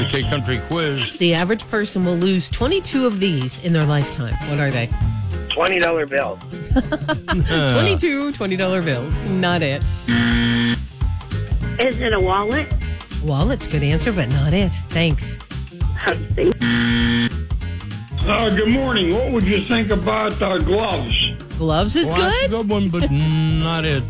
the K-Country Quiz. The average person will lose 22 of these in their lifetime. What are they? $20 bill. 22 $20 bills. Not it. Is it a wallet? Wallet's a good answer, but not it. Thanks. Good morning. What would you think about gloves? Gloves is That's a good. good one, but not it.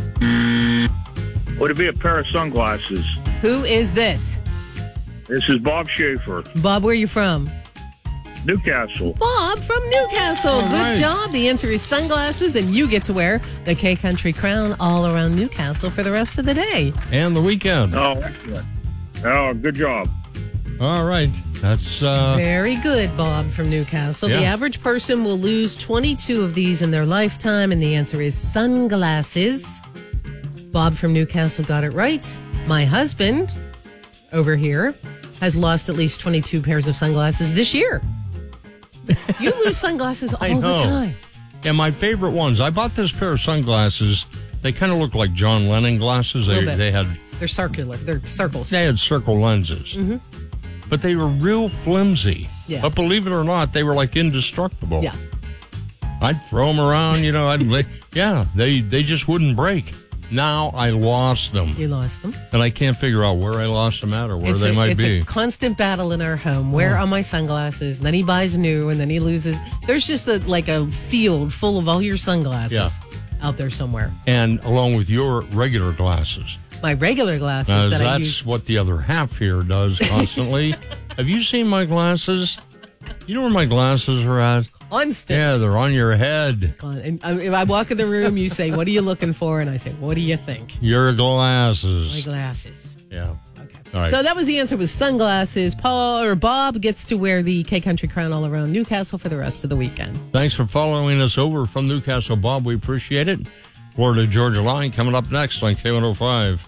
Would it be a pair of sunglasses? Who is this? This is Bob Schaefer, Bob, where are you from? Newcastle. Bob from Newcastle. All Good right. job. The answer is sunglasses, and you get to wear the K-Country crown all around Newcastle for the rest of the day. And the weekend. Oh, excellent. Oh, good job. All right. That's Very good, Bob from Newcastle. The Yeah. average person will lose 22 of these in their lifetime, and the answer is sunglasses. Bob from Newcastle got it right. My husband over here has lost at least 22 pairs of sunglasses this year. You lose sunglasses all I know. the time. And my favorite ones. I bought this pair of sunglasses. They kind of look like John Lennon glasses. Little bit. They had They're circular. They're circles. circle lenses. Mm-hmm. But they were real flimsy. Yeah. But believe it or not, they were like indestructible. Yeah. I'd throw them around, they just wouldn't break. Now I lost them. You lost them. And I can't figure out where I lost them at or where they might it's be. a constant battle in our home. Where are my sunglasses? And then he buys new, and then he loses. There's just a field full of all your sunglasses out there somewhere. And along with your regular glasses. My regular glasses Now, that I that's use. what the other half here does constantly. Have you seen my glasses? You know where my glasses are at? Constant. Yeah, they're on your head. And if I walk in the room, you say, "What are you looking for?" And I say, "What do you think?" Your glasses. My glasses. Yeah. Okay. All right. So that was the answer with sunglasses. Bob gets to wear the K-Country crown all around Newcastle for the rest of the weekend. Thanks for following us over from Newcastle, Bob. We appreciate it. Florida Georgia Line coming up next on K105.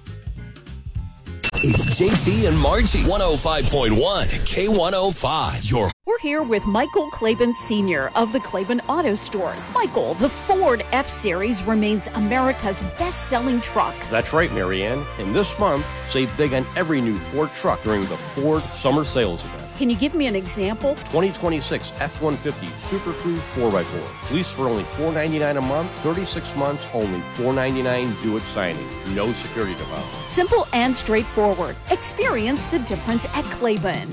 It's JT and Margie. 105.1 K105. We're here with Michael Claiborne Sr. of the Claiborne Auto Stores. Michael, the Ford F-Series remains America's best-selling truck. That's right, Marianne. And this month, save big on every new Ford truck during the Ford Summer Sales Event. Can you give me an example? 2026 F-150 Super Crew 4x4. Lease for only $499 a month, 36 months, only $499 due at signing. No security deposit. Simple and straightforward. Experience the difference at Claiborne.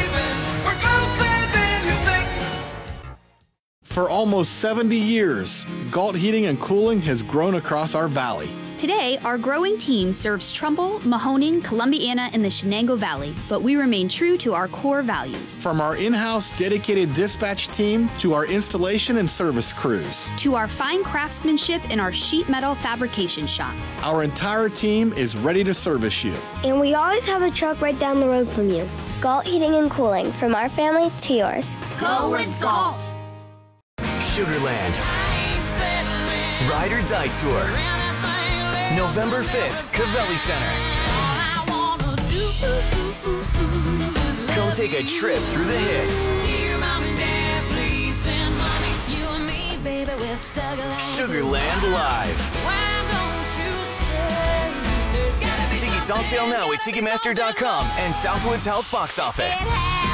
For almost 70 years, Galt Heating and Cooling has grown across our valley. Today, our growing team serves Trumbull, Mahoning, Columbiana, and the Shenango Valley, but we remain true to our core values. From our in-house dedicated dispatch team to our installation and service crews. To our fine craftsmanship in our sheet metal fabrication shop. Our entire team is ready to service you. And we always have a truck right down the road from you. Galt Heating and Cooling, from our family to yours. Go with Galt! Sugarland. Ride or Die Tour. November 5th, Cavelli Center. Come take a trip through the hits. Sugarland Live. Tickets on sale now at Ticketmaster.com and Southwoods Health Box Office.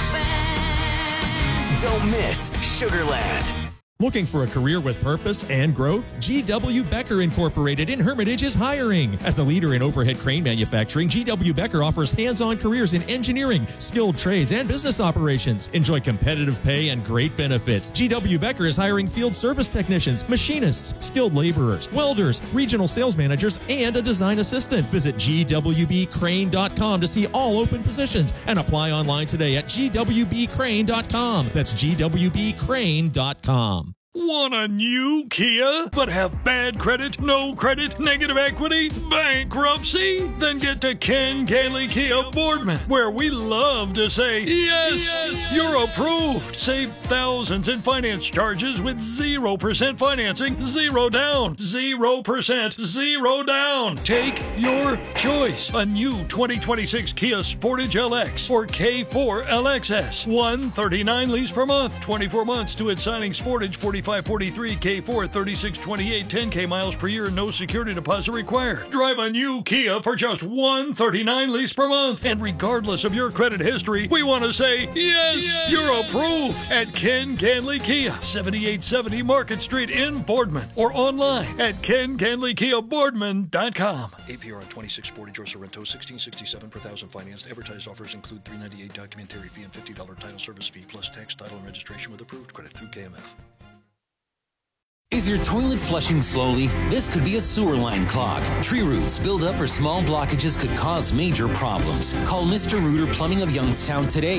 Don't miss Sugarland. Looking for a career with purpose and growth? G.W. Becker Incorporated in Hermitage is hiring. As a leader in overhead crane manufacturing, G.W. Becker offers hands-on careers in engineering, skilled trades, and business operations. Enjoy competitive pay and great benefits. G.W. Becker is hiring field service technicians, machinists, skilled laborers, welders, regional sales managers, and a design assistant. Visit gwbcrane.com to see all open positions and apply online today at gwbcrane.com. That's gwbcrane.com. Want a new Kia, but have bad credit, no credit, negative equity, bankruptcy? Then get to Ken Gailey Kia Boardman, where we love to say, yes, you're approved. Save thousands in finance charges with 0% financing, 0 down, 0%, 0 down. Take your choice. A new 2026 Kia Sportage LX or K4 LXS. $139 lease per month, 24 months to its signing Sportage, 40 4543, K4 3628, 10K miles per year, no security deposit required. Drive a new Kia for just $139 lease per month. And regardless of your credit history, we want to say, yes, you're approved at Ken Canley Kia, 7870 Market Street in Boardman, or online at KenCanleyKiaBoardman.com. APR on 2640 George Sorrento, 1667 per thousand financed. Advertised offers include $398 documentary fee and $50 title service fee plus tax, title, and registration with approved credit through KMF. Is your toilet flushing slowly? This could be a sewer line clog. Tree roots, build up, or small blockages could cause major problems. Call Mr. Rooter Plumbing of Youngstown today,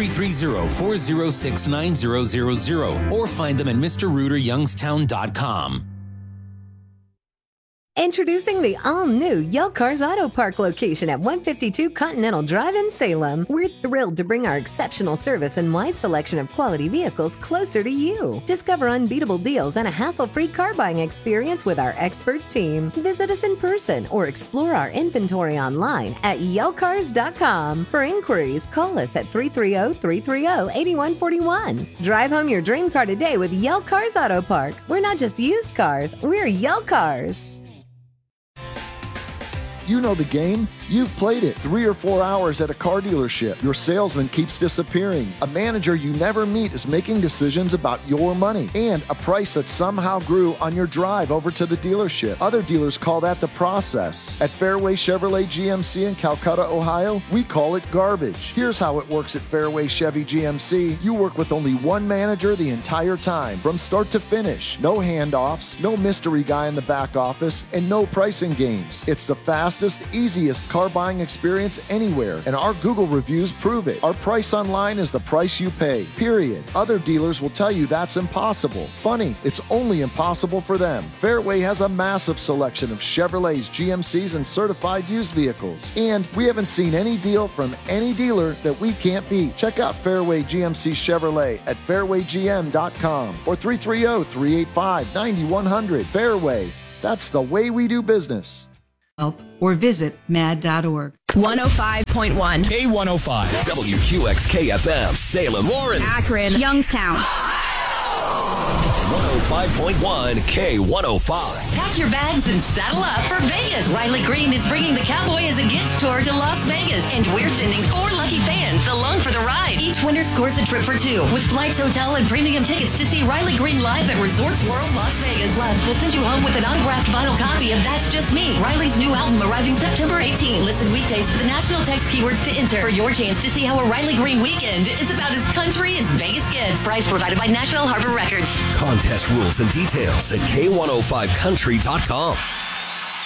330-406-9000, or find them at MrRooterYoungstown.com. Introducing the all-new Yale Cars Auto Park location at 152 Continental Drive in Salem. We're thrilled to bring our exceptional service and wide selection of quality vehicles closer to you. Discover unbeatable deals and a hassle-free car buying experience with our expert team. Visit us in person or explore our inventory online at YaleCars.com. For inquiries, call us at 330-330-8141. Drive home your dream car today with Yale Cars Auto Park. We're not just used cars, we're Yale Cars. You know the game. You've played it 3 or 4 hours at a car dealership. Your salesman keeps disappearing. A manager you never meet is making decisions about your money and a price that somehow grew on your drive over to the dealership. Other dealers call that the process. At Fairway Chevrolet GMC in Calcutta, Ohio, we call it garbage. Here's how it works at Fairway Chevy GMC. You work with only one manager the entire time, from start to finish. No handoffs, no mystery guy in the back office, and no pricing games. It's the fastest, easiest car buying experience anywhere, and our Google reviews prove it. Our price online is the price you pay, period. Other dealers will tell you that's impossible. Funny, it's only impossible for them. Fairway has a massive selection of Chevrolets, GMCs, and certified used vehicles, and we haven't seen any deal from any dealer that we can't beat. Check out Fairway GMC Chevrolet at fairwaygm.com or 330-385-9100. Fairway, that's the way we do business. Or visit mad.org. 105.1 K105 WQXK-FM Salem, Warren, Akron, Youngstown. 105.1 K105. Pack your bags and saddle up for Vegas. Riley Green is bringing the Cowboy as a Gets tour to Las Vegas, and we're sending 4 lucky fans along for the ride. Each winner scores a trip for 2 with flights, hotel, and premium tickets to see Riley Green live at Resorts World Las Vegas. Plus, we'll send you home with an autographed vinyl copy of That's Just Me, Riley's new album arriving September 18. Listen weekdays for the national text keywords to enter for your chance to see how a Riley Green weekend is about as country as Vegas gets. Price provided by Nashville Harbor Records. Contest rules and details at K105country.com.